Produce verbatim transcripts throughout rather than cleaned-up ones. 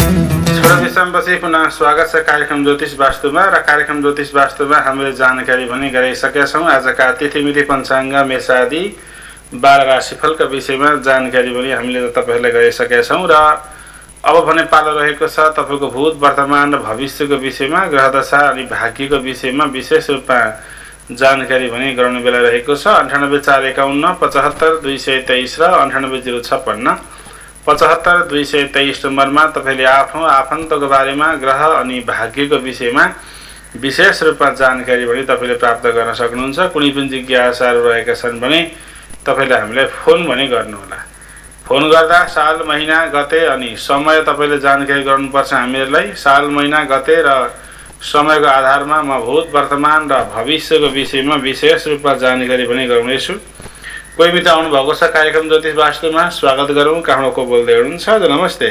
छोरा विश्रामपछि पुनः स्वागत छ कार्यक्रम ज्योतिष वास्तुमा र कार्यक्रम ज्योतिष वास्तुमा हामीले जानकारी पनि गराइसकेका छौँ। आजका तिथिमिति पञ्चाङ्ग मेषादि बाह्र राशिफलका विषयमा जानकारी पनि हामीले तपाईँहरूलाई गराइसकेका छौँ र अब भने पालो रहेको छ तपाईँको भूत वर्तमान र भविष्यको विषयमा ग्रहदशा अनि भाग्यको विषयमा विशेष रूपमा जानकारी पनि गराउने बेला रहेको छ। अन्ठानब्बे चार एकाउन्न पचहत्तर दुई सय तेइस र अन्ठानब्बे जिरो छप्पन्न पचहत्तर दुई सय तेइस नम्बरमा तपाईँले आफ्नो आफन्तको बारेमा ग्रह अनि भाग्यको विषयमा विशेष रूपमा जानकारी पनि तपाईँले प्राप्त गर्न सक्नुहुन्छ। कुनै पनि जिज्ञासाहरू रहेका छन् भने तपाईँले हामीलाई फोन पनि गर्नुहोला। फोन गर्दा साल महिना गते अनि समय तपाईँले जानकारी गराउनुपर्छ हामीहरूलाई। साल महिना गते र समयको आधारमा म भूत वर्तमान र भविष्यको विषयमा विशेष रूपमा जानकारी पनि गराउनेछु। कोही मित्र आउनुभएको छ कार्यक्रम ज्योतिष वास्तुमा, स्वागत गरौँ। कहाँबाट को बोल्दै हुनुहुन्छ? नमस्ते।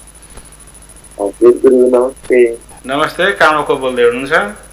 नमस्ते। नमस्ते, कहाँबाट को बोल्दै हुनुहुन्छ?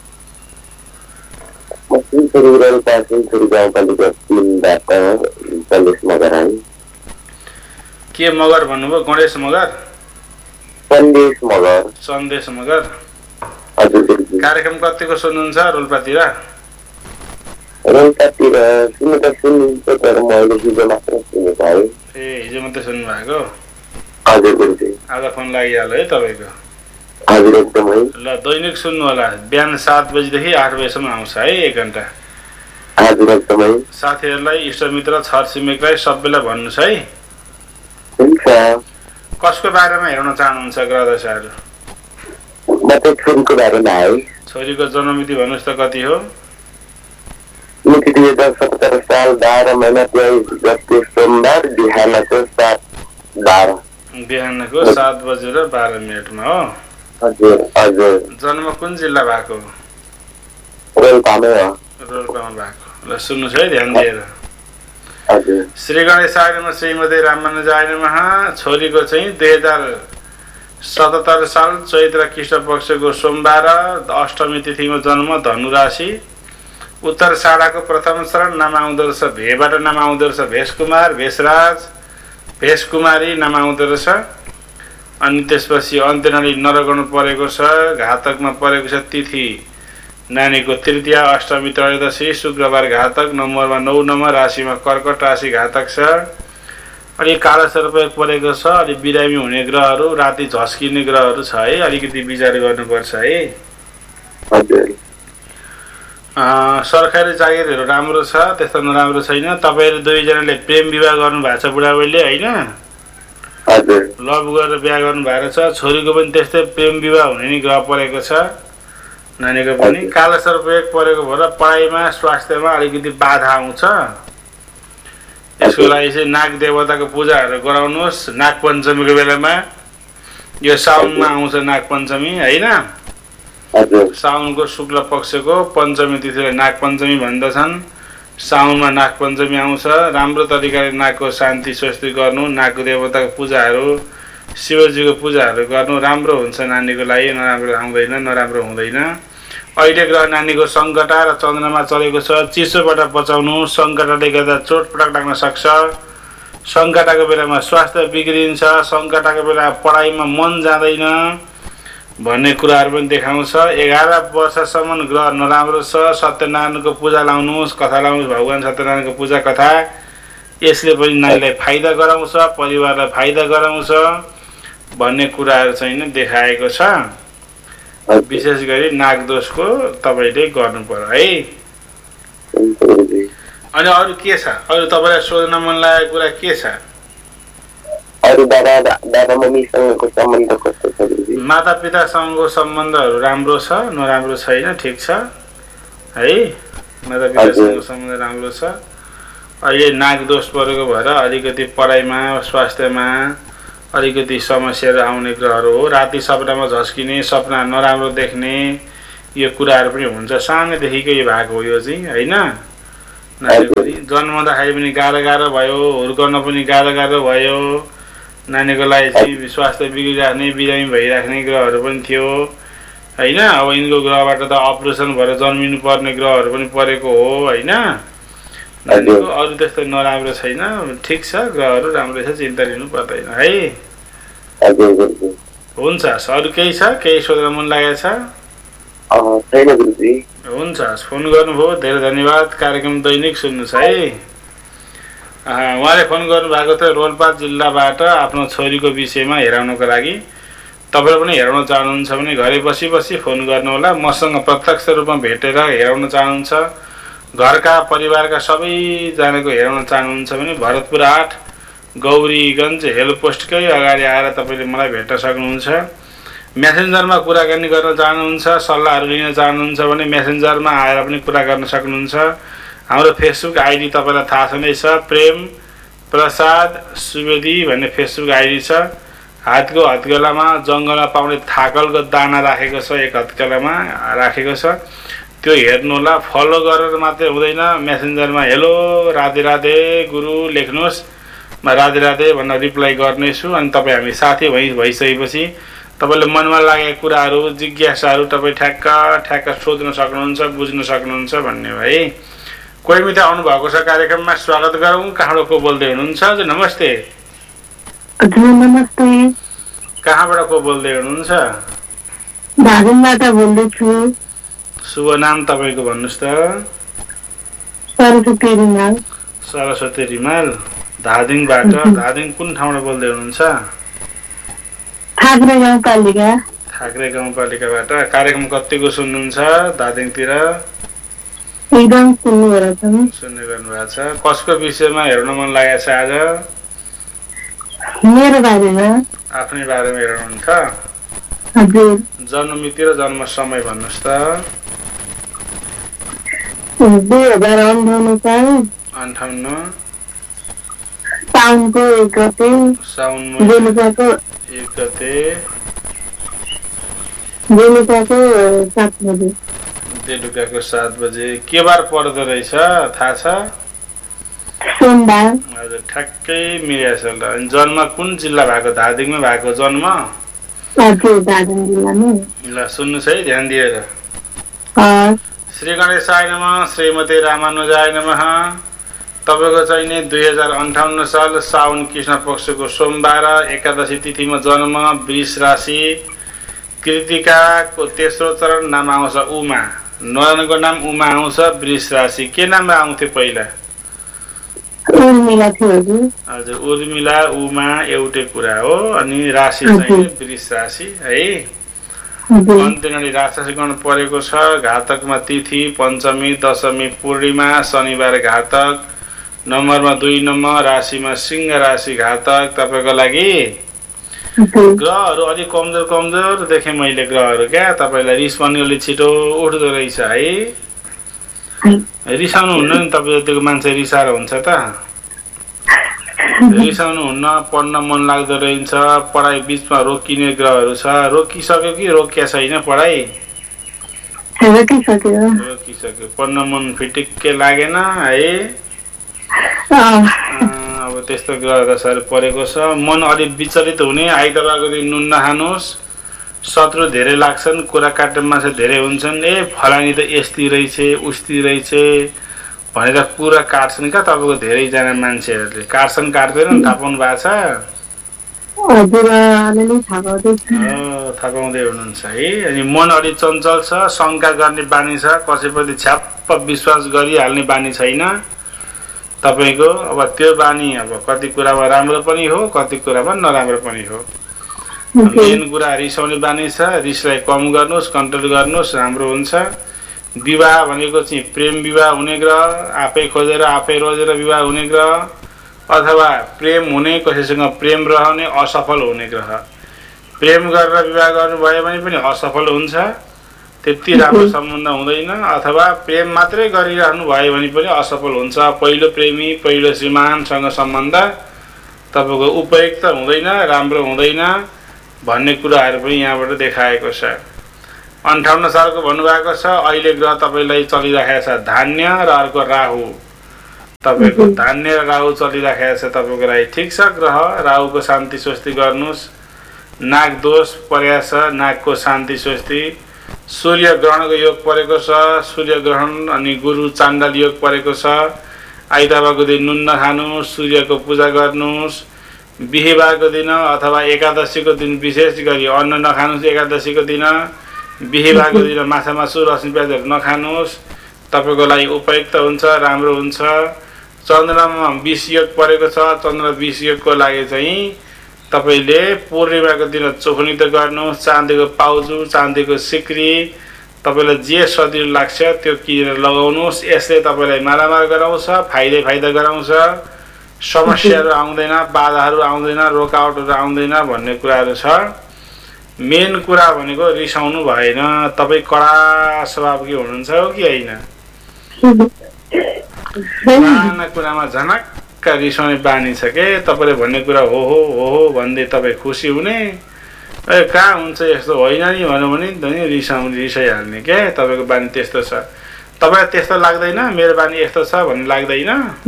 के मगर भन्नुभयो? गणेश मगर? सन्देश मगर। सन्देश मगर। कार्यक्रम कतिको सुन्नुहुन्छ रोल्पातिर? रोल्पातिर सुन्नु त सुन्नुहुन्छ तर मैले हिजो मात्र सुनेको है। ए हिजो मात्रै सुन्नु भएको? हजुर गुरुजी। आज फोन लागिहाल्यो है तपाईँको? हजुर एकदमै। ल दैनिक सुन्नु होला। बिहान सात बजीदेखि आठ बजीसम्म आउँछ है, एक घन्टा। हजुर एकदमै। साथीहरूलाई, इष्टमित्र, छर छिमेकलाई सबैलाई भन्नुहोस् है। हुन्छ। कसको बारेमा हेर्न चाहनुहुन्छ ग्रहदशाहरू? म त छोरीको बारेमा है। छोरीको जन्ममिति भन्नुहोस् त कति हो? मिति दुई हजार सत्तर साल बाह्र महिना तेइस गते सोमबार बिहानको सात बाह्र। बिहानको सात बजेर बाह्र मिनटमा हो? हजुर हजुर। जन्म कुन जिल्ला भएको? रोल्पामै हो। रोल्पामा भएको। ल सुन्नुहोस् है ध्यान दिएर। हजुर। श्री गणेशाय नमः, श्रीमती रामानुजाय नमः। छोरीको चाहिँ दुई हजार सतहत्तर साल चैत्र कृष्ण पक्षको सोमबार अष्टमी तिथिमा जन्म, धनु राशि, उत्तर साडाको प्रथम शरण, नाम आउँदो रहेछ भेबाट नाम आउँदो रहेछ भेषकुमार, भेषराज, भेषकुमारी नाम आउँदो रहेछ। अनि त्यसपछि अन्त्यनाली नरगण परेको छ, घातकमा परेको छ तिथि नानीको तृतीय, अष्टमी त्रयोदशी, शुक्रबार घातक, नम्बरमा नौ नम्बर, राशिमा कर्कट राशि घातक छ। अनि कालो सर्प परेको छ। अनि बिरामी हुने ग्रहहरू, राति झस्किने ग्रहहरू छ है, अलिकति विचार गर्नुपर्छ है। हजुर। सरकारी जागिरहरू राम्रो छ, त्यस्तो नराम्रो छैन। तपाईँहरू दुईजनाले प्रेम विवाह गर्नुभएको छ बुढाबुढीले होइन? हजुर। लभ गरेर बिहा गर्नुभएको छ। छोरीको पनि त्यस्तै प्रेम विवाह हुने नि ग्रह परेको छ, नानीको पनि। कालो सर्प परेको भएर पढाइमा, स्वास्थ्यमा अलिकति बाधा आउँछ। यसको लागि चाहिँ नाग देवताको पूजाहरू गराउनुहोस् नाग पञ्चमीको बेलामा। यो साउनमा आउँछ नाग पञ्चमी होइन? साउनको शुक्ल पक्षको पञ्चमी तिथिलाई नाग पञ्चमी भन्दछन्। साउनमा नाग पञ्चमी आउँछ। राम्रो तरिकाले नागको शान्ति स्वस्ति गर्नु, नागको देवताको पूजाहरू, शिवजीको पूजाहरू गर्नु राम्रो हुन्छ नानीको लागि। नराम्रो आउँदैन, नराम्रो हुँदैन। अहिले ग्रह नानीको सङ्कटा र चन्द्रमा चलेको छ। चिसोबाट बचाउनु, सङ्कटाले गर्दा चोटपटक लाग्न सक्छ। सङ्कटाको बेलामा स्वास्थ्य बिग्रिन्छ, सङ्कटाको बेला पढाइमा मन जाँदैन भन्ने कुराहरू पनि देखाउँछ। एघार वर्षसम्म ग्रह नराम्रो छ। सत्यनारायणको पूजा लाउनुहोस्, कथा लाउनुहोस्, भगवान् सत्यनारायणको पूजा कथा। यसले पनि नानीलाई फाइदा गराउँछ, परिवारलाई फाइदा गराउँछ भन्ने कुराहरू चाहिँ देखाएको छ। विशेष गरी नागदोषको तपाईँले गर्नु पर्यो है। अनि अरू के छ? अरू तपाईँलाई सोध्न मन लागेको कुरा के छ? अरू दादा दादा मम्मीसँगको सम्बन्ध कस्तो छ? माता पितासँगको सम्बन्धहरू राम्रो छ, नराम्रो छैन, ठिक छ है। माता पितासँगको सम्बन्ध राम्रो छ। अहिले नागदोष परेको भएर अलिकति पढाइमा, स्वास्थ्यमा अलिकति समस्याहरू आउने ग्रहहरू हो। राति सपनामा झस्किने, सपना नराम्रो देख्ने, यो कुराहरू पनि हुन्छ। सानैदेखिकै यो भएको हो यो चाहिँ होइन? नानीको पनि जन्मदाखेरि पनि गाह्रो गाह्रो भयो, हुर्कन पनि गाह्रो गाह्रो भयो। नानीको लागि चाहिँ स्वास्थ्य बिग्रिराख्ने, बिरामी भइराख्ने ग्रहहरू पनि थियो होइन? अब यिनको ग्रहबाट त अपरेसन भएर जन्मिनु पर्ने ग्रहहरू पनि परेको हो होइन? नानीको अरू त्यस्तो नराम्रो छैन, ठिक छ, ग्रहहरू राम्रो छ, चिन्ता लिनु पर्दैन है। हुन्छ, अरू केही छ, केही सोध्न मन लागेको छ? छैन गुरुजी। हुन्छ, फोन गर्नुभयो, धेरै धन्यवाद। कार्यक्रम दैनिक सुन्नुहोस् है। उहाँले फोन गर्नुभएको थियो रोल्पा जिल्लाबाट आफ्नो छोरीको विषयमा हेराउनको लागि। तपाईँले पनि हेराउन चाहनुहुन्छ भने घरै बसी बसी फोन गर्नुहोला। मसँग प्रत्यक्ष रूपमा भेटेर हेराउन चाहनुहुन्छ, घरका परिवारका सबैजनाको हेराउन चाहनुहुन्छ भने भरतपुर आठ गौरीगञ्ज हेलो पोस्टकै अगाडि आएर तपाईँले मलाई भेट्न सक्नुहुन्छ। मेसेन्जरमा कुराकानी गर्न चाहनुहुन्छ, सल्लाहहरू लिन चाहनुहुन्छ भने मेसेन्जरमा आएर पनि कुरा गर्न सक्नुहुन्छ। हाम्रो फेसबुक आइडी तपाईँलाई थाहा छँदैछ, प्रेम प्रसाद सुवेदी भन्ने फेसबुक आइडी छ। हातको हत्केलामा जङ्गलमा पाउने थाकलको दाना राखेको छ, एक हत्केलामा राखेको छ, त्यो हेर्नुहोला। फलो गरेर मात्रै हुँदैन, मेसेन्जरमा हेलो राधे राधे गुरु लेख्नुहोस्, म राधे राधे भनेर रिप्लाई गर्नेछु। अनि तपाईँ हामी साथी भइ भइसकेपछि तपाईँले मनमा लागेका कुराहरू जिज्ञासाहरू तपाईँ ठ्याक्क ठ्याक्क सोध्न सक्नुहुन्छ, बुझ्न सक्नुहुन्छ भन्ने भाइ। कोही मित्र आउनुभएको छ कार्यक्रममा, स्वागत गरौँ। कहाँबाट को बोल्दै हुनुहुन्छ? हजुर नमस्ते। हजुर नमस्ते। कहाँबाट को बोल्दै हुनुहुन्छ? धादिङबाट बोल्दैछु। शुभ नाम तपाईँको भन्नुहोस् त? सरस्वती रिमाल। सरस्वती रिमाल, धादिङबाट। धादिङ कुन ठाउँबाट बोल्दै हुनुहुन्छ? थाक्रे गाउँपालिका। थाक्रे गाउँपालिकाबाट। कार्यक्रम कतिको सुन्नुहुन्छ धादिङतिर? एकदम सुन्नु भएको छ। सुन्ने गर्नुभएको छ। कसको विषयमा हेर्न मन लागेको छ आज? मेरो बारेमा। आफ्नै बारेमा हेर्नुहुन्छ? हजुर। जन्म मिति र जन्म समय भन्नुहोस् त? दुई हजार अन्ठाउन्न साल अन्ठाउन्न साउनको एक गते। साउनमा बेलुकाको एक गते बेलुकाको सात बजे। बेलुकाको सात बजे। के बार पर्दो रहेछ थाहा छ? सोमबार। हजुर, ठ्याक्कै मिलेछ ल। अनि जन्म कुन जिल्ला भएको? धादिङमै भएको जन्म? हजुर, धादिङ जिल्लामा। ल सुन्नुहोस् है ध्यान दिएर। श्री गणेशाय नमः, श्रीमती रामानुजाय नमः। तपाईँको चाहिँ नि दुई हजार अन्ठाउन्न साल साउन कृष्ण पक्षको सोमबार एकादशी तिथिमा जन्म, वृष राशि, कृतिकाको तेस्रो चरण, नाम आउँछ उमा। नयनको नाम उमा आउँछ, वृष राशि। के नाम आउँथ्यो पहिला? उर्मिला थियो हजुर। हजुर, उर्मिला उमा एउटै कुरा हो। अनि राशि चाहिँ वृष राशि है। अन्त्यगणी राक्षसगण परेको छ। घातकमा तिथि पञ्चमी, दशमी, पूर्णिमा, शनिबार घातक, नम्बरमा दुई नम्बर, राशिमा सिंह राशि घातक। तपाईँको लागि ग्रहहरू अलिक कमजोर कमजोर देखेँ मैले ग्रहहरू। क्या तपाईँलाई रिस पनि अलिक छिटो उठ्दो रहेछ है। रिसाउनु हुन्न नि, तपाईँ जतिको मान्छे रिसाएर हुन्छ त? रिसाउनु हुन्न, पढ्न मन लाग्दो रहन्छ। पढाइ बिचमा रोकिने ग्रहहरू छ। रोकिसक्यो कि रोकिया छैन पढाइ? रोकिसक्यो। रोकिसक्यो। पढ्न मन फिटिक्कै लागेन है? अब त्यस्तो ग्रह दशाहरू परेको छ। मन अलिक विचलित हुने। आइतबारको दिन नुन नखानुहोस्, शत्रु धेरै लाग्छन्, कुरा काट्ने मान्छे धेरै हुन्छन्। ए फलानी त यस्ती रहेछ उस्ती रहेछ भनेर कुरा काट्छन् क्या तपाईँको धेरैजना मान्छेहरूले। काट्छन् काट्दैनन्, थाहा पाउनु भएको छ? थाहा पाउँदै हुनुहुन्छ है। अनि मन अलिक चञ्चल छ, शङ्का गर्ने बानी छ, कसैप्रति छ्याप्प विश्वास गरिहाल्ने बानी छैन तपाईँको। अब त्यो बानी अब कति कुरामा राम्रो पनि हो, कति कुरामा नराम्रो पनि हो। मेन कुरा रिसाउने बानी छ, रिसलाई कम गर्नुहोस्, कन्ट्रोल गर्नुहोस्, राम्रो हुन्छ। विवाह भनेको चाहिँ प्रेम विवाह हुने ग्रह, आफै खोजेर आफै रोजेर विवाह हुने ग्रह, अथवा प्रेम हुने, कसैसँग प्रेम रहने, असफल हुने ग्रह। प्रेम गरेर विवाह गर्नुभयो भने पनि असफल हुन्छ, त्यति राम्रो सम्बन्ध हुँदैन। अथवा प्रेम मात्रै गरिरहनु भयो भने पनि असफल हुन्छ। पहिलो प्रेमी, पहिलो श्रीमानसँग सम्बन्ध तपाईँको उपयुक्त हुँदैन, राम्रो हुँदैन भन्ने कुराहरू पनि यहाँबाट देखाएको छ। अन्ठाउन्न सालको भन्नुभएको छ। अहिले ग्रह तपाईँलाई चलिराखेको छ धान्य र अर्को राहु। तपाईँको धान्य र राहु चलिराखेको छ तपाईँको लागि। ठिक छ, ग्रह राहुको शान्ति स्वस्ति गर्नुहोस्। नाग दोष परेको छ, नागको शान्ति स्वस्ति। सूर्य ग्रहणको योग परेको छ, सूर्य ग्रहण अनि गुरु चाण्डाल योग परेको छ। आइतबारको दिन नुन नखानुहोस्, सूर्यको पूजा गर्नुहोस्। बिहीबारको दिन अथवा एकादशीको दिन विशेष गरी अन्न नखानुहोस्। एकादशीको दिन बिहीबारको दिन माछा मासु लसुन प्याजहरू नखानुहोस्, तपाईँको लागि उपयुक्त हुन्छ, राम्रो हुन्छ। चन्द्रमा बिस योग परेको छ। चन्द्र बिस योगको लागि चाहिँ तपाईँले पूर्णिमाको दिन चोखनित गर्नुहोस्। चाँदीको पाउजु, चाँदीको सिक्री, तपाईँलाई जे सजिलो लाग्छ त्यो किनेर लगाउनुहोस्। यसले तपाईँलाई मालामाल गराउँछ, फाइदै फाइदा गराउँछ, समस्याहरू आउँदैन, बाधाहरू आउँदैन, रोकावटहरू आउँदैन भन्ने कुराहरू छ। मेन कुरा भनेको रिसाउनु भएन। तपाईँ कडा स्वभावकी हुनुहुन्छ हो कि होइन? साना कुरामा झनक्क रिसाउने बानी छ के? तपाईँले भन्ने कुरा हो हो हो हो भन्दै तपाईँ खुसी हुने, ए कहाँ हुन्छ यस्तो होइन नि भन्यो भने नि रिसाउने रिसाइहाल्ने के? तपाईँको बानी त्यस्तो छ। तपाईँलाई त्यस्तो लाग्दैन? मेरो बानी यस्तो छ भन्ने लाग्दैन?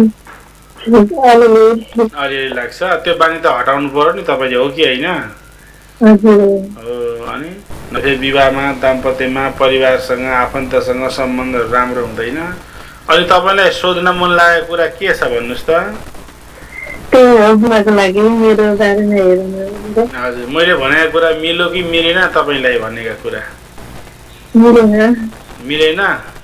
अलिअलि लाग्छ। त्यो बानी त हटाउनु पर्यो नि तपाईँले, हो कि होइन? हो। अनि फेरि विवाहमा, दाम्पत्यमा, परिवारसँग, आफन्तसँग सम्बन्धहरू राम्रो हुँदैन। अनि तपाईँलाई सोध्न मन लागेको कुरा के छ भन्नुहोस् त? हजुर, मैले भनेको कुरा मिल्यो कि मिलेन? तपाईँलाई भनेका कुरा मिलेन?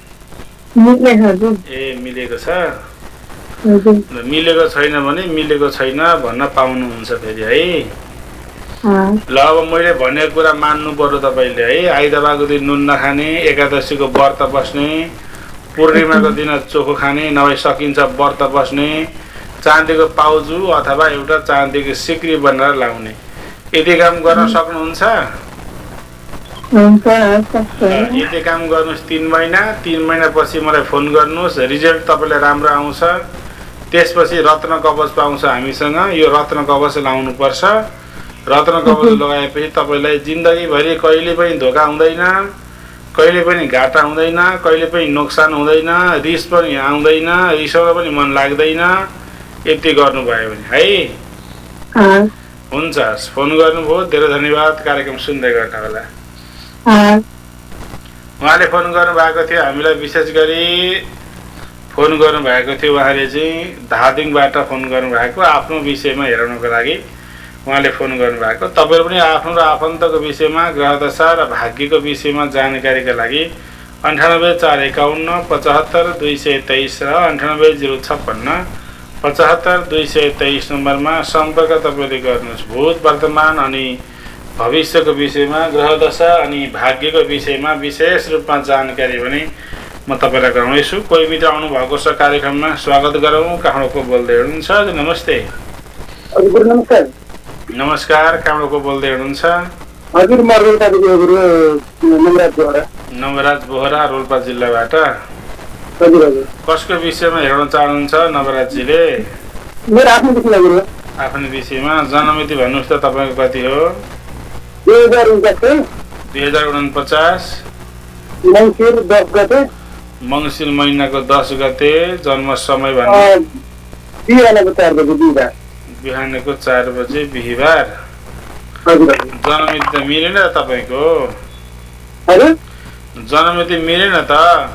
ए मिलेको छ। मिलेको छैन भने मिलेको छैन भन्न पाउनुहुन्छ फेरि है। ल अब मैले भनेको कुरा मान्नु पर्यो तपाईँले है। आइतबारको दिन नुन नखाने, एकादशीको व्रत बस्ने, पूर्णिमाको दिन चोखो खाने, नभए सकिन्छ व्रत बस्ने, चाँदीको पाउजु अथवा एउटा चाँदीको सिक्री बनाएर लाउने, यति काम गर्न सक्नुहुन्छ? यति काम गर्नुहोस् तीन महिना। तीन महिनापछि मलाई फोन गर्नुहोस्, रिजल्ट तपाईँलाई राम्रो आउँछ। त्यसपछि रत्न कवच पाउँछ हामीसँग। यो रत्न कवच लाउनुपर्छ। रत्न कवच लगाएपछि तपाईँलाई जिन्दगीभरि कहिले पनि धोका हुँदैन, कहिले पनि घाटा हुँदैन, कहिले पनि नोक्सान हुँदैन, रिस पनि आउँदैन, रिसाउन पनि मन लाग्दैन। यति गर्नुभयो भने है। हुन्छ, फोन गर्नुभयो, धेरै धन्यवाद। कार्यक्रम सुन्दै गर्नु होला। उहाँले फोन गर्नुभएको थियो, हामीलाई विशेष गरी फोन गर्नुभएको थियो। उहाँले चाहिँ धादिङबाट फोन गर्नुभएको, आफ्नो विषयमा हेराउनको लागि उहाँले फोन गर्नुभएको। तपाईँहरू पनि आफ्नो र आफन्तको विषयमा, ग्रहदशा र भाग्यको विषयमा जानकारीका लागि अन्ठानब्बे चार एकाउन्न पचहत्तर दुई सय तेइस र अन्ठानब्बे जिरो छप्पन्न पचहत्तर दुई सय तेइस नम्बरमा सम्पर्क तपाईँले गर्नुहोस्। भूत, वर्तमान अनि भविष्यको विषयमा, ग्रहदशा अनि भाग्यको विषयमा विशेष रूपमा जानकारी भने म तपाईँलाई गराउनेछु। कोही मित्र आउनुभएको छ कार्यक्रममा, स्वागत गरौँ। कहाँको बोल्दै हुनुहुन्छ? नमस्ते। हजुर नमस्कार। नमस्कार, कहाँको बोल्दै हुनुहुन्छ? हजुर म नवराज बोहरा। नवराज बोहरा, रोल्पा जिल्लाबाट। हजुर हजुर। कसको विषयमा हेर्न चाहनुहुन्छ नवराजजीले? मेरो आफ्नो विषयमा गुरु। आफ्नो विषयमा। जन्ममिति भन्नुहोस् त तपाईँको कति हो? दुई हजार उन्चास दुई हजार उनपचास मङ्सिर दस गते। मङ्सिर महिनाको दस गते। जन्म समय भन्नु? बिहानको चार बजे बिहिबार। बिहानको चार बजे बिहिबार। जन्ममिति त मिलेन त तपाईँको? हजुर जन्ममिति मिलेन त?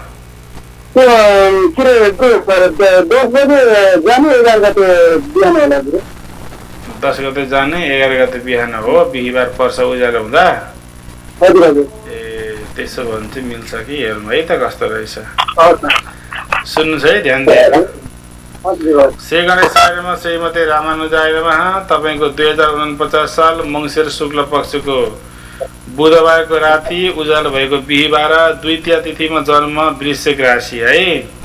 दस बजे जाने, एघार गते बिहान होला। दस गते जाने, एघार गते बिहान हो। बिहिबार पर्छ उज्यालो हुँदा। हजुर हजुर। ए त्यसो भने चाहिँ मिल्छ कि? हेर्नु है त कस्तो रहेछ। सुन्नुहोस् है, ध्यान दिएर। श्री गणेश आर्यमा श्रीमती रामानुजाय नमः। तपाईँको दुई हजार उनपचास साल मङ्सिर शुक्ल पक्षको बुधबारको राति उज्यालो भएको बिहिबार द्वितीय तिथिमा जन्म, वृश्चिक राशि है।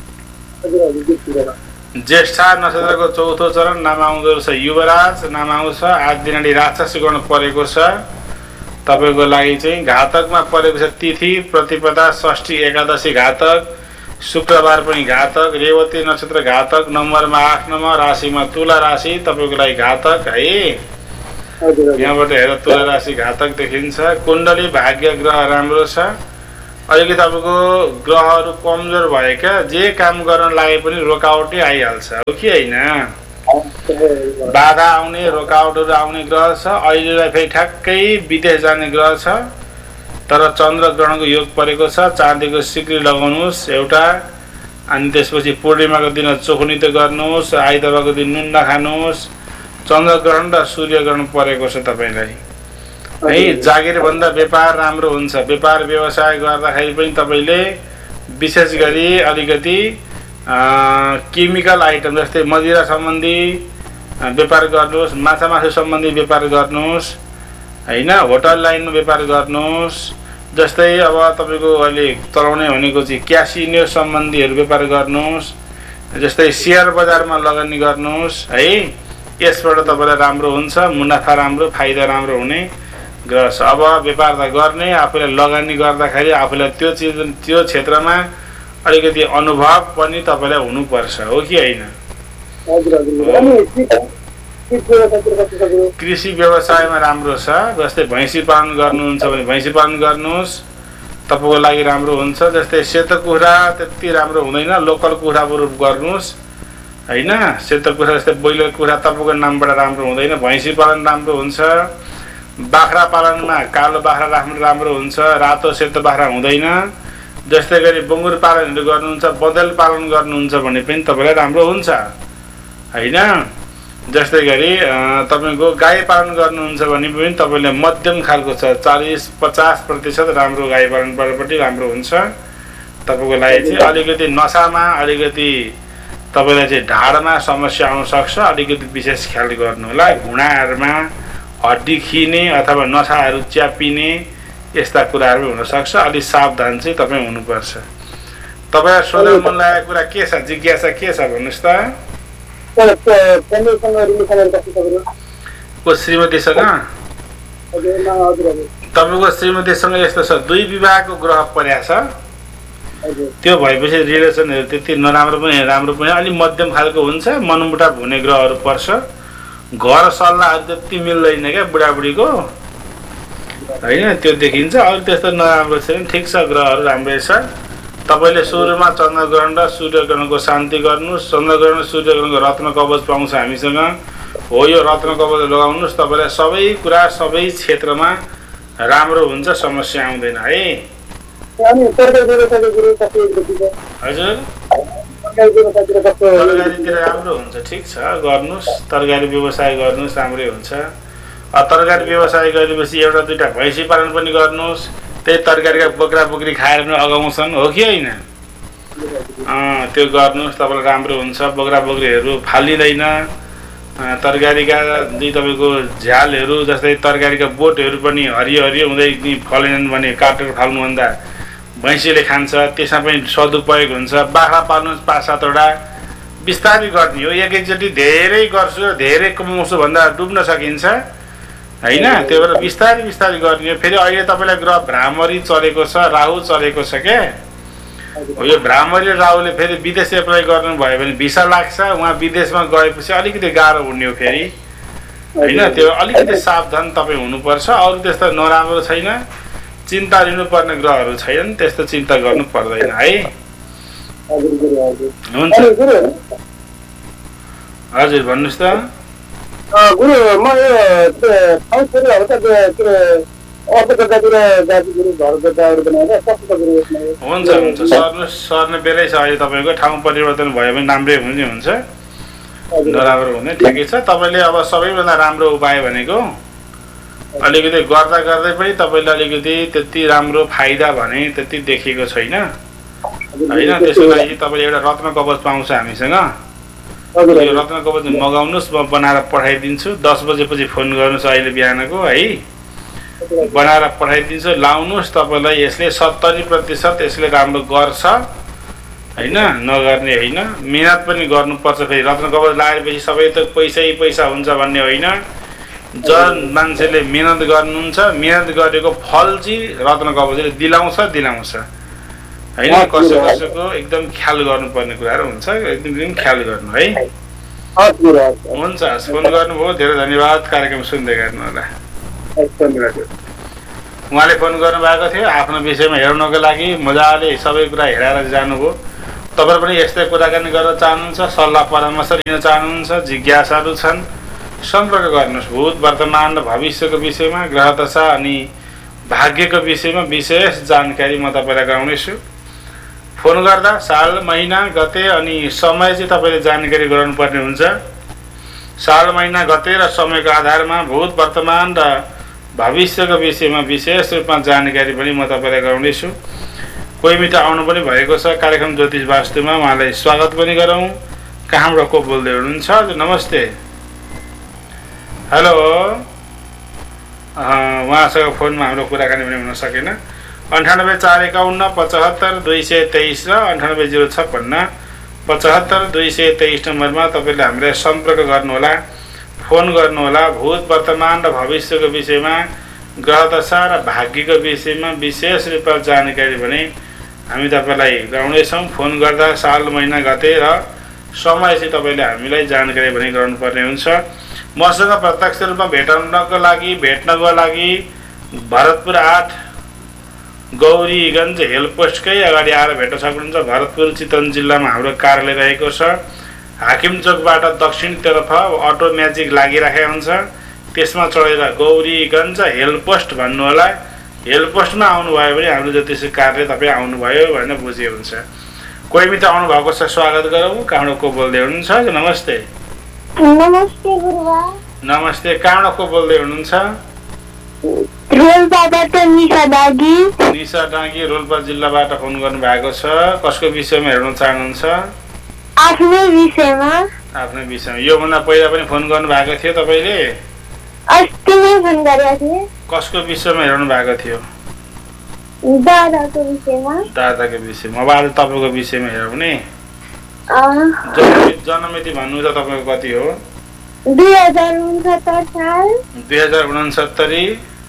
ज्येष्ठा नक्षत्रको चौथो चरण, नाम आउँदो रहेछ युवराज, नाम आउँछ। आठ दिनाडी राक्षस गर्न परेको छ तपाईँको लागि चाहिँ। घातकमा परेको छ तिथि, प्रतिपदा, षष्ठी, एकादशी घातक, शुक्रबार पनि घातक, रेवती नक्षत्र घातक, नम्बरमा आठ नम्बर, राशिमा तुला राशि तपाईँको लागि घातक है। यहाँबाट हेर तुला राशि घातक देखिन्छ। कुण्डली भाग्य ग्रह राम्रो छ। अलिकति तपाईँको ग्रहहरू कमजोर भएका, जे काम गर्न लागे पनि रोकावटै आइहाल्छ हो कि होइन? बाधा आउने, रोकावटहरू आउने ग्रह छ। अहिलेलाई फेरि ठ्याक्कै विदेश जाने ग्रह छ। तर चन्द्र ग्रहणको योग परेको छ। चाँदीको सिक्री लगाउनुहोस् एउटा। अनि त्यसपछि पूर्णिमाको दिन चोखनित गर्नुहोस्। आइतबारको दिन नुन नखानुहोस्। चन्द्रग्रहण र सूर्यग्रहण परेको छ तपाईँलाई है। जागिरभन्दा व्यापार राम्रो हुन्छ। व्यापार व्यवसाय गर्दाखेरि पनि तपाईँले विशेष गरी अलिकति केमिकल आइटम जस्तै मदिरा सम्बन्धी व्यापार गर्नुहोस्, माछा मासु सम्बन्धी व्यापार गर्नुहोस् होइन, होटल लाइनमा व्यापार गर्नुहोस्। जस्तै अब तपाईँको अहिले चलाउने भनेको चाहिँ क्यासिनो सम्बन्धीहरू व्यापार गर्नुहोस्, जस्तै सेयर बजारमा लगानी गर्नुहोस् है। यसबाट तपाईँलाई राम्रो हुन्छ, मुनाफा राम्रो, फाइदा राम्रो हुने ग्रह छ। अब व्यापार त गर्ने, आफूलाई लगानी गर्दाखेरि आफूलाई त्यो चिज त्यो क्षेत्रमा अलिकति अनुभव पनि तपाईँलाई हुनुपर्छ, हो कि होइन? कृषि व्यवसायमा राम्रो छ। जस्तै भैँसी पालन गर्नुहुन्छ भने भैँसी पालन गर्नुहोस्, तपाईँको लागि राम्रो हुन्छ। जस्तै सेतो कुखुरा त्यति राम्रो हुँदैन, लोकल कुखुरा बरु गर्नुहोस् होइन। सेतो कुखुरा जस्तै ब्रोइलर कुखुरा तपाईँको नामबाट राम्रो हुँदैन। भैँसी पालन राम्रो हुन्छ। बाख्रा पालनमा कालो बाख्रा राख्नु राम्रो हुन्छ, रातो सेतो बाख्रा हुँदैन। जस्तै गरी बङ्गुर पालनहरू गर्नुहुन्छ, बदल पालन गर्नुहुन्छ भने पनि तपाईँलाई राम्रो हुन्छ होइन। जस्तै गरी तपाईँको गाई पालन गर्नुहुन्छ भने पनि तपाईँले मध्यम खालको छ, चालिस पचास प्रतिशत राम्रो गाई पालनबाट राम्रो हुन्छ तपाईँको लागि चाहिँ। अलिकति नसामा अलिकति तपाईँलाई चाहिँ ढाडमा समस्या आउन सक्छ, अलिकति विशेष ख्याल गर्नु होला। घुँडाहरूमा हड्डी खिने अथवा नसाहरू च्यापिने यस्ता कुराहरू हुनसक्छ। अलिक सावधान चाहिँ तपाईँ हुनुपर्छ। तपाईँलाई सोध्न मन लागेको कुरा के छ, जिज्ञासा के छ भन्नुहोस् त? को श्रीमतीसँग? तपाईँको श्रीमतीसँग यस्तो छ, दुई विवाहको ग्रह परेको छ। त्यो भएपछि रिलेसनहरू त्यति नराम्रो पनि राम्रो पनि अलिक मध्यम खालको हुन्छ। मनमुटाव हुने ग्रहहरू पर्छ। घर सल्लाहहरू त्यति मिल्दैन क्या बुढाबुढीको होइन, त्यो देखिन्छ। अरू त्यस्तो नराम्रो छैन, ठिक छ, ग्रहहरू राम्रै छ। तपाईँले सुरुमा चन्द्रग्रहण र सूर्यग्रहणको शान्ति गर्नुहोस्। चन्द्रग्रहण र सूर्यग्रहणको रत्न कवच पाउँछ हामीसँग, हो यो रत्न कवच लगाउनुहोस्। तपाईँलाई सबै कुरा सबै क्षेत्रमा राम्रो हुन्छ, समस्या आउँदैन है। हजुर तरकारीतिर राम्रो हुन्छ, ठिक छ, गर्नुहोस्। तरकारी व्यवसाय गर्नुहोस्, राम्रै हुन्छ। तरकारी व्यवसाय गरेपछि एउटा दुईवटा भैँसी पालन पनि गर्नुहोस्। त्यही तरकारीका बोक्रा बोक्री खाएर पनि अगाउँछन्, हो कि होइन? त्यो गर्नुहोस्, तपाईँलाई राम्रो हुन्छ। बोक्रा बोक्रीहरू फालिँदैन। तरकारीका दुई तपाईँको झ्यालहरू जस्तै तरकारीका बोटहरू पनि हरियो हरियो हुँदै फलेनन् भने काटेर फाल्नुभन्दा भैँसीले खान्छ, त्यसमा पनि सदुपयोग हुन्छ। बाख्रा पाल्नुहोस् पाँच सातवटा, बिस्तारै गर्ने हो। एकैचोटि धेरै गर्छु धेरै कमाउँछु भन्दा डुब्न सकिन्छ होइन। त्यही भएर बिस्तारै बिस्तारै गर्ने हो। फेरि अहिले तपाईँलाई ग्रह भ्रामरी चलेको छ, राहु चलेको छ क्या। यो भ्रामरी राहुले फेरि विदेश एप्लाई गर्नुभयो भने भिसा लाग्छ। उहाँ विदेशमा गएपछि अलिकति गाह्रो हुने हो फेरि होइन। त्यो अलिकति सावधान तपाईँ हुनुपर्छ। अरू त्यस्तो नराम्रो छैन, चिन्ता लिनुपर्ने ग्रहहरू छैनन्, त्यस्तो चिन्ता गर्नु पर्दैन है। हुन्छ हजुर भन्नुहोस् त। गुरु म यो ठाउँ छोरीहरू त के अर्को जग्गातिर जाति गुरु घर जग्गाहरू बनाएर कस्तो गुरु यसमा? हुन्छ हुन्छ सर्नुहोस्, सर्ने बेलै छ अहिले। तपाईँको ठाउँ परिवर्तन भयो भने राम्रै हुने हुन्छ, नराम्रो हुने ठिकै छ। तपाईँले अब सबैभन्दा राम्रो उपाय भनेको अलिकति गर्दा गर्दै पनि तपाईँले अलिकति त्यति राम्रो फाइदा भने त्यति देखेको छैन होइन। त्यसको लागि तपाईँले एउटा रत्न कवच पाउँछ हामीसँग। यो रत्न कवच मगाउनुहोस्, म बनाएर पठाइदिन्छु। दस बजेपछि फोन गर्नुहोस् अहिले बिहानको है, बनाएर पठाइदिन्छु। लाउनुहोस्, तपाईँलाई यसले सत्तरी प्रतिशत यसले राम्रो गर्छ होइन, नगर्ने होइन। मिहिनेत पनि गर्नुपर्छ। फेरि रत्न कवच लगाएपछि सबै त पैसै पैसा हुन्छ भन्ने होइन। जन मान्छेले मिहिनेत गर्नुहुन्छ, मिहिनेत गरेको फल चाहिँ रत्न कवचले दिलाउँछ दिलाउँछ होइन। कसो कसोको एकदम ख्याल गर्नुपर्ने कुराहरू हुन्छ, एकदम ख्याल गर्नु है। हुन्छ, फोन गर्नुभयो, धेरै धन्यवाद। कार्यक्रम सुन्दै गर्नु होला। उहाँले फोन गर्नुभएको थियो आफ्नो विषयमा हेर्नको लागि, मजाले सबै कुरा हेरेर जानुभयो। तपाईँ पनि यस्तै कुराकानी गर्न चाहनुहुन्छ, सल्लाह परामर्श लिन चाहनुहुन्छ, जिज्ञासाहरू छन्, सम्पर्क गर्नुहोस्। भूत वर्तमान र भविष्यको विषयमा, ग्रह दशा अनि भाग्यको विषयमा विशेष जानकारी म तपाईँलाई गराउनेछु। फोन गर्दा साल महिना गते अनि समय चाहिँ तपाईँले जानकारी गराउनुपर्ने हुन्छ। साल महिना गते र समयको आधारमा भूत वर्तमान र भविष्यको विषयमा विशेष रूपमा जानकारी पनि म तपाईँलाई गराउनेछु। कोही मित्र आउनु पनि भएको छ कार्यक्रम ज्योतिष वास्तुमा, उहाँलाई स्वागत पनि गरौँ। कहाँबाट को बोल्दै हुनुहुन्छ? नमस्ते। हेलो, उहाँसँग फोनमा हाम्रो कुराकानी पनि हुन सकेन। अन्ठानब्बे चार एकाउन्न पचहत्तर दुई सय तेइस र अन्ठानब्बे जिरो छप्पन्न पचहत्तर दुई सय तेइस नम्बरमा तपाईँले हामीलाई सम्पर्क गर्नुहोला, फोन गर्नुहोला। भूत वर्तमान र भविष्यको विषयमा, ग्रह दशा र भाग्यको विषयमा विशेष रूपमा जानकारी भने हामी तपाईँलाई गराउनेछौँ। फोन गर्दा साल महिना गते र समय चाहिँ तपाईँले हामीलाई जानकारी पनि गराउनुपर्ने हुन्छ। मसँग प्रत्यक्ष रूपमा भेट्नको लागि भेट्नको लागि भरतपुर आठ गौरीगञ्ज हेल पोस्टकै अगाडि आएर भेट्न सक्नुहुन्छ। भरतपुर चितवन जिल्लामा हाम्रो कार्यालय रहेको छ। हाकिम चोकबाट दक्षिणतर्फ अटो म्याजिक लागिराखेको हुन्छ, त्यसमा चढेर गौरीगञ्ज हेल पोस्ट भन्नुहोला। हेल पोस्टमा आउनुभयो भने हाम्रो ज्योतिष कार्यालय तपाईँ आउनुभयो भनेर बुझे हुन्छ। कोही मित्र आउनुभएको छ, स्वागत गरौँ। कहाँबाट को बोल्दै हुनुहुन्छ? नमस्ते। नमस्ते गुरुबा। नमस्ते। कहाँबाट को बोल्दै हुनुहुन्छ? रोल्पाबाट निशा डागी। निशा डागी रोल्पा जिल्लाबाट फोन गर्नु भएको छ। कसको विषयमा हेर्न चाहनुहुन्छ? आफ्नै विषयमा। आफ्नै विषयमा। योभन्दा पहिला पनि फोन गर्नु भएको थियो तपाईँले? अस्ति नै फोन गरेको थिएँ। कसको विषयमा हेर्नु भएको थियो? दादाको विषयमा। दादाको विषयमा। अब आज तपाईँको विषयमा हेरौँ नि। जन्ममिति भन्नु त तपाईँको कति हो? दुई हजार उनसत्तर साल। दुई हजार उनसत्तरी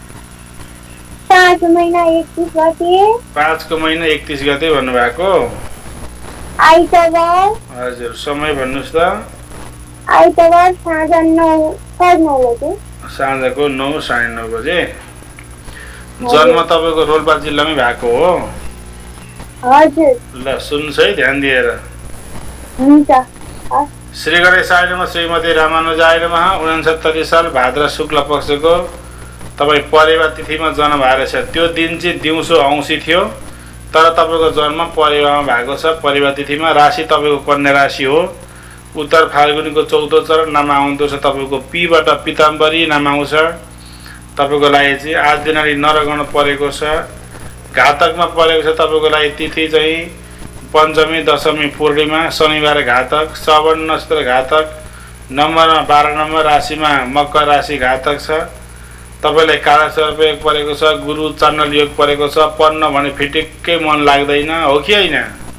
पाँच महिना एकतिस गते। पाँचको महिना एकतिस गते भन्नुभएको। आइतबार। हजुर, समय भन्नुहोस् त। आइतबार साँझ नौ साढे नौ बजे। साँझको नौ साढे नौ बजे। जन्म तपाईँको रोल्पा जिल्लामै भएको हो? हजुर। ल सुन्नुहोस् है ध्यान दिएर। हुन्छ। श्री गणेशाय नमः, श्रीमती रामानुजाय नमः। उनसत्तरी साल भाद्र शुक्ल पक्षको तपाईँ परेवा तिथिमा जन्म भएको छ। त्यो दिन चाहिँ दिउँसो औँसी थियो, तर तपाईँको जन्म परेवामा भएको छ। परेवा तिथिमा राशि तपाईँको कन्या राशि हो। उत्तर फाल्गुनीको चौधो चरण नाम आउँदो छ तपाईँको पीबाट पिताम्बरी नाम आउँछ। तपाईँको लागि चाहिँ आज दिनाले नरगण परेको छ। घातकमा परेको छ तपाईँको लागि तिथि चाहिँ पञ्चमी, दशमी, पूर्णिमा, शनिबार घातक, श्रवण नक्षत्र घातक, नम्बरमा बाह्र नम्बर, राशिमा मकर राशि घातक छ। तपाईँलाई काला सर्प योग परेको छ, गुरु चण्डल योग परेको छ। पढ्न भने फिटिक्कै मन लाग्दैन, हो कि होइन?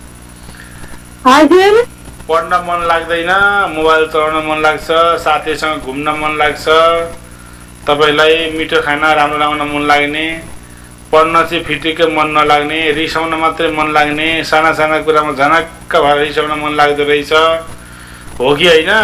हजुर। पढ्न मन लाग्दैन, मोबाइल चलाउन मन लाग्छ, साथीसँग घुम्न मन लाग्छ, तपाईँलाई मिठो खाना राम्रो लगाउन मन लाग्ने, पढ्न चाहिँ फिटिक्कै मन नलाग्ने, रिसाउन मात्रै मन लाग्ने, साना साना कुरामा झनक्क भएर रिसाउन मन लाग्दो रहेछ, हो कि होइन?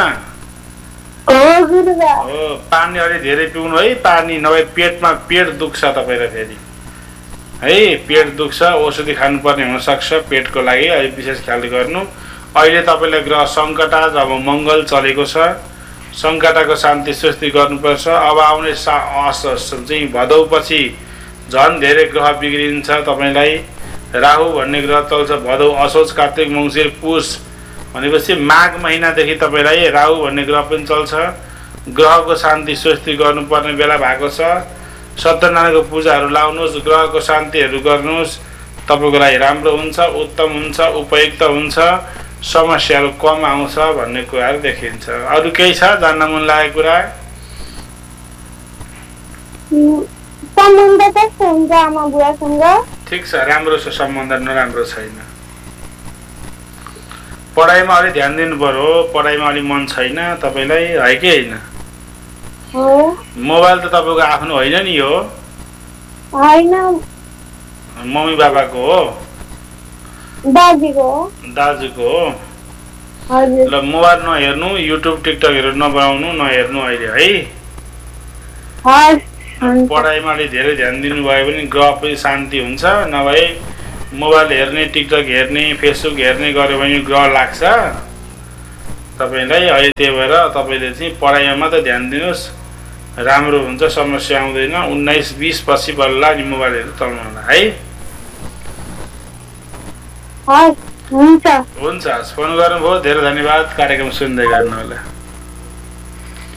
हो। पानी अलि धेरै पिउनु है, पानी नभए पेटमा पेट दुख्छ तपाईँलाई फेरि है। पेट दुख्छ, औषधि खानुपर्ने हुनसक्छ पेटको लागि, अलिक विशेष ख्याल गर्नु। अहिले तपाईँलाई ग्रह सङ्कटा अब मङ्गल चलेको छ, सङ्कटाको शान्ति स्वस्ति गर्नुपर्छ। अब आउने सा अस चाहिँ भदौपछि झन् धेरै ग्रह बिग्रिन्छ तपाईँलाई। राहु भन्ने ग्रह चल्छ भदौ, असोज, कार्तिक, मङ्सिर, पुष भनेपछि माघ महिनादेखि तपाईँलाई राहु भन्ने ग्रह पनि चल्छ। ग्रहको शान्ति स्वस्ति गर्नुपर्ने बेला भएको छ। सत्यनारायणको पूजाहरू लाउनुहोस्, ग्रहको शान्तिहरू गर्नुहोस्, तपाईँको लागि राम्रो हुन्छ, उत्तम हुन्छ, उपयुक्त हुन्छ, समस्याहरू कम आउँछ भन्ने कुराहरू देखिन्छ। अरू केही छ जान्न मन लागेको कुरा? सम्बन्ध कस्तो हुन्छ आमा बुवासँग? ठिक छ, राम्रो छ सम्बन्ध, नराम्रो छैन। पढाइमा अलिक ध्यान दिनु पर्यो, पढाइमा अलिक मन छैन तपाईँलाई, है कि होइन? मोबाइल त तपाईँको आफ्नो होइन नि? हो होइन, मम्मी बाबाको हो? दाजुको हो। दाजुको हो? हजुर। ल मोबाइल नहेर्नु, युट्युब टिकटकहरू नबनाउनु, नहेर्नु अहिले है। पढाइमा अलिक धेरै ध्यान दिनुभयो भने ग्रह पनि शान्ति हुन्छ, नभए मोबाइल हेर्ने, टिकटक हेर्ने, फेसबुक हेर्ने गऱ्यो भने ग्रह लाग्छ तपाईँलाई। अहिले त्यही भएर तपाईँले चाहिँ पढाइमा मात्रै ध्यान दिनुहोस्, राम्रो हुन्छ, समस्या आउँदैन। उन्नाइस बिस पछि बल्ल नि मोबाइलहरू चलाउनु होला है। हुन्छ। हुन्छ, फोन गर्नुभयो, धेरै धन्यवाद। कार्यक्रम सुन्दै गर्नु होला।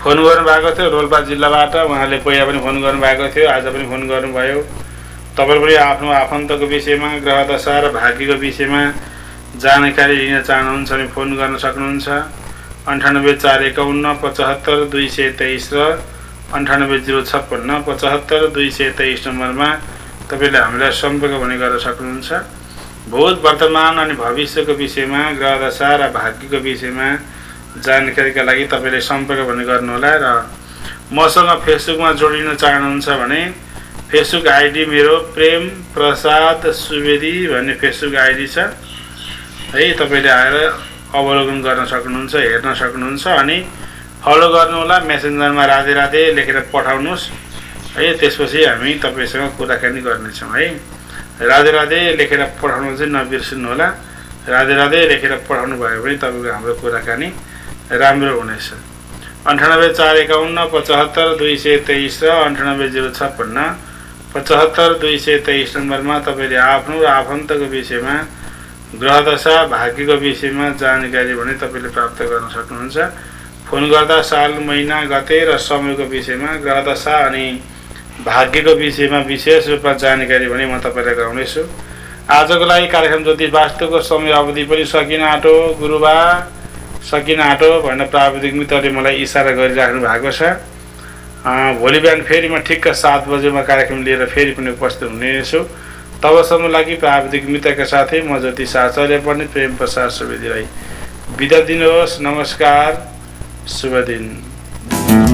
फोन गर्नुभएको थियो रोल्पा जिल्लाबाट, उहाँले पहिला पनि फोन गर्नुभएको थियो, आज पनि फोन गर्नुभयो। तपाईले पनि आफ्नो आफन्तको विषयमा ग्रह दशा र भाग्यको विषयमा जानकारी लिन चाहनुहुन्छ भने फोन गर्न सक्नुहुन्छ। अन्ठानब्बे चार एकाउन्न पचहत्तर दुई सय तेइस र अन्ठानब्बे जिरो छप्पन्न पचहत्तर दुई सय तेइस नम्बरमा तपाईँले हामीलाई सम्पर्क पनि गर्न सक्नुहुन्छ। भूत वर्तमान अनि भविष्यको विषयमा ग्रह दशा र भाग्यको विषयमा जानकारीका लागि तपाईँले सम्पर्क पनि गर्नुहोला। र मसँग फेसबुकमा जोडिन चाहनुहुन्छ भने फेसबुक आइडी मेरो प्रेम प्रसाद सुवेदी भन्ने फेसबुक आइडी छ है, तपाईँले आएर अवलोकन गर्न सक्नुहुन्छ, हेर्न सक्नुहुन्छ। अनि फलो गर्नुहोला, मेसेन्जरमा राधे राधे लेखेर पठाउनुहोस् है, त्यसपछि हामी तपाईँसँग कुराकानी गर्नेछौँ है। राधे राधे लेखेर पठाउनु चाहिँ नबिर्सिनु होला। राधे राधे लेखेर पठाउनु भयो भने तपाईँको हाम्रो कुराकानी राम्रो हुनेछ। अन्ठानब्बे चार एकाउन्न पचहत्तर दुई सय तेइस र अन्ठानब्बे जिरो छप्पन्न पचहत्तर दुई सय तेइस नम्बरमा तपाईँले आफ्नो र आफन्तको विषयमा ग्रह दशा भाग्यको विषयमा जानकारी भने तपाईँले प्राप्त गर्न सक्नुहुन्छ। फोन गर्दा साल महिना गते र समयको विषयमा ग्रह दशा अनि भाग्यको विषयमा विशेष रूपमा जानकारी भने म तपाईँलाई गराउनेछु। आजको लागि कार्यक्रम ज्योतिष वास्तुको समय अवधि पनि सकिन आँटो, गुरुबा सकिन आँटो भनेर प्राविधिक मित्रले मलाई इसारा गरिराख्नु भएको छ। भोलि बिहान फेरि म ठिक्क सात बजेमा कार्यक्रम लिएर फेरि पनि उपस्थित हुनेछु। तबसम्म लागि प्राविधिक मित्रका साथै म ज्योतिष आचार्य पनि प्रेम प्रसाद सुवेदीलाई बिदा दिनुहोस्। नमस्कार, शुभ दिन।